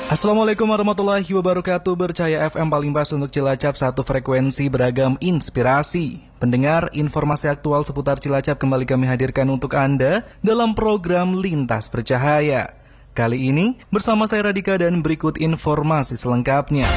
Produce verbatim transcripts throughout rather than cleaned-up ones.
Assalamualaikum warahmatullahi wabarakatuh. Bercahaya F M paling pas untuk Cilacap, satu frekuensi beragam inspirasi. Pendengar, informasi aktual seputar Cilacap kembali kami hadirkan untuk Anda dalam program Lintas Bercahaya. Kali ini bersama saya Radika dan berikut informasi selengkapnya.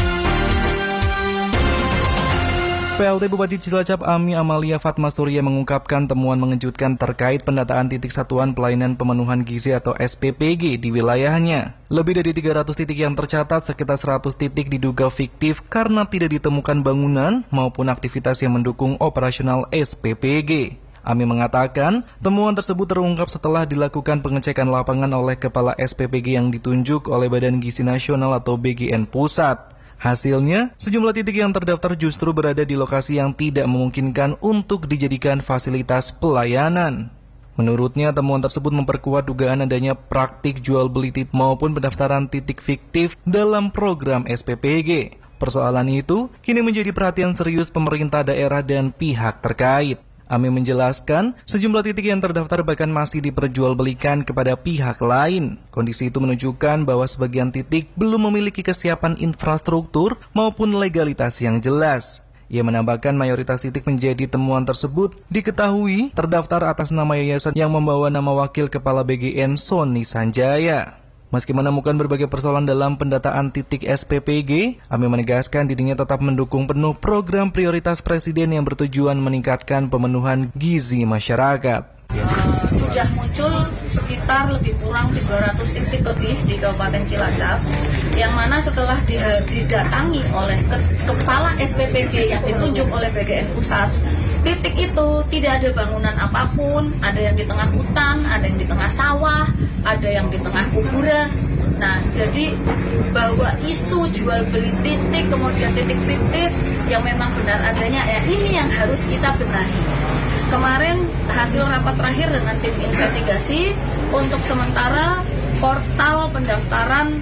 P L T Bupati Cilacap Ami Amalia Fatma Surya mengungkapkan temuan mengejutkan terkait pendataan titik satuan pelayanan pemenuhan gizi atau S P P G di wilayahnya. Lebih dari tiga ratus titik yang tercatat, sekitar seratus titik diduga fiktif karena tidak ditemukan bangunan maupun aktivitas yang mendukung operasional S P P G. Ami mengatakan, temuan tersebut terungkap setelah dilakukan pengecekan lapangan oleh Kepala S P P G yang ditunjuk oleh Badan Gizi Nasional atau B G N Pusat. Hasilnya, sejumlah titik yang terdaftar justru berada di lokasi yang tidak memungkinkan untuk dijadikan fasilitas pelayanan. Menurutnya, temuan tersebut memperkuat dugaan adanya praktik jual beli titik maupun pendaftaran titik fiktif dalam program S P P G. Persoalan itu kini menjadi perhatian serius pemerintah daerah dan pihak terkait. Ami menjelaskan, sejumlah titik yang terdaftar bahkan masih diperjualbelikan kepada pihak lain. Kondisi itu menunjukkan bahwa sebagian titik belum memiliki kesiapan infrastruktur maupun legalitas yang jelas. Ia menambahkan mayoritas titik menjadi temuan tersebut diketahui terdaftar atas nama yayasan yang membawa nama Wakil Kepala B G N Sony Sanjaya. Meski menemukan berbagai persoalan dalam pendataan titik S P P G, Ami menegaskan dirinya tetap mendukung penuh program prioritas Presiden yang bertujuan meningkatkan pemenuhan gizi masyarakat. Uh, sudah muncul sekitar lebih kurang tiga ratus titik lebih di Kabupaten Cilacap, yang mana setelah didatangi oleh ke Kepala S P P G yang ditunjuk oleh B G N Pusat, titik itu tidak ada bangunan apapun, ada yang di tengah hutan, ada yang di tengah sawah, ada yang di tengah kuburan. Nah, jadi bahwa isu jual beli titik, kemudian titik fiktif yang memang benar adanya, ya ini yang harus kita benahi. Kemarin hasil rapat terakhir dengan tim investigasi, untuk sementara portal pendaftaran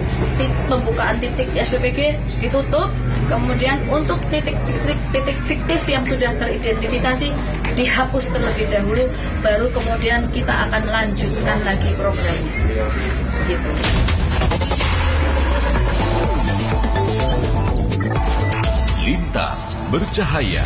pembukaan titik S P P G ditutup, kemudian untuk titik-titik fiktif yang sudah teridentifikasi dihapus terlebih dahulu, baru kemudian kita akan lanjutkan lagi programnya. Gitu. Lintas Bercahaya.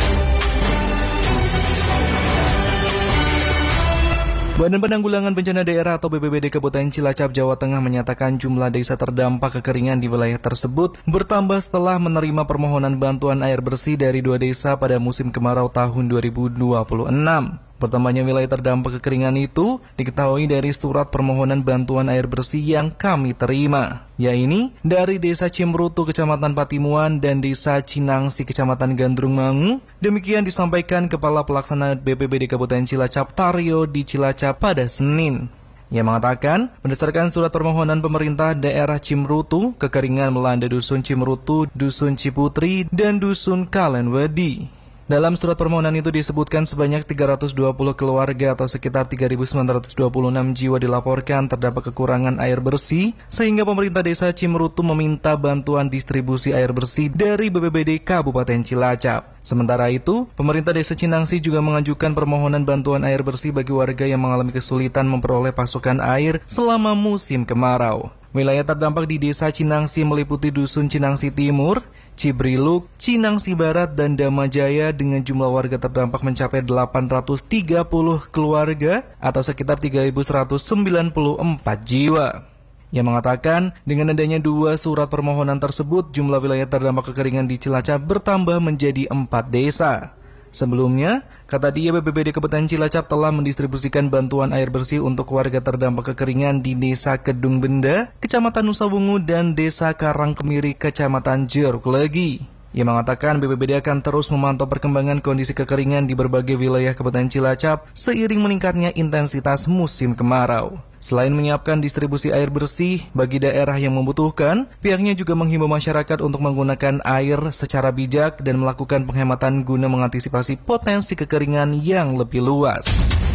Badan Penanggulangan Bencana Daerah atau B P B D Kabupaten Cilacap, Jawa Tengah menyatakan jumlah desa terdampak kekeringan di wilayah tersebut bertambah setelah menerima permohonan bantuan air bersih dari dua desa pada musim kemarau tahun dua ribu dua puluh enam. Bertambahnya wilayah terdampak kekeringan itu diketahui dari surat permohonan bantuan air bersih yang kami terima, yaitu dari Desa Cimrutu, Kecamatan Patimuan, dan Desa Cinangsi, Kecamatan Gandrung Mangu. Demikian disampaikan Kepala Pelaksana B P B D Kabupaten Cilacap, Taryo di Cilacap pada Senin. Ia mengatakan, berdasarkan surat permohonan pemerintah daerah Cimrutu, kekeringan melanda Dusun Cimrutu, Dusun Ciputri, dan Dusun Kalenwedi. Dalam surat permohonan itu disebutkan sebanyak tiga ratus dua puluh keluarga atau sekitar tiga ribu sembilan ratus dua puluh enam jiwa dilaporkan terdapat kekurangan air bersih, sehingga pemerintah desa Cimrutu meminta bantuan distribusi air bersih dari B P B D Kabupaten Cilacap. Sementara itu, pemerintah desa Cinangsi juga mengajukan permohonan bantuan air bersih bagi warga yang mengalami kesulitan memperoleh pasokan air selama musim kemarau. Wilayah terdampak di desa Cinangsi meliputi Dusun Cinangsi Timur, Cibriluk, Cinangsi Barat, dan Damajaya dengan jumlah warga terdampak mencapai delapan ratus tiga puluh keluarga atau sekitar tiga ribu seratus sembilan puluh empat jiwa. Ia mengatakan, dengan adanya dua surat permohonan tersebut, jumlah wilayah terdampak kekeringan di Cilacap bertambah menjadi empat desa. Sebelumnya, kata dia, B P B D Kabupaten Cilacap telah mendistribusikan bantuan air bersih untuk warga terdampak kekeringan di Desa Kedung Benda, Kecamatan Nusawungu, dan Desa Karangkemiri, Kecamatan Jeruk Legi. Ia mengatakan B P B D akan terus memantau perkembangan kondisi kekeringan di berbagai wilayah Kabupaten Cilacap seiring meningkatnya intensitas musim kemarau. Selain menyiapkan distribusi air bersih bagi daerah yang membutuhkan, pihaknya juga menghimbau masyarakat untuk menggunakan air secara bijak dan melakukan penghematan guna mengantisipasi potensi kekeringan yang lebih luas.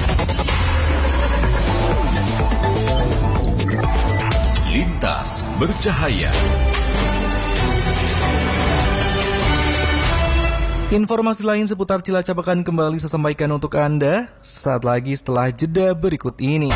Lintas Bercahaya. Informasi lain seputar Cilacap akan kembali saya sampaikan untuk Anda saat lagi setelah jeda berikut ini.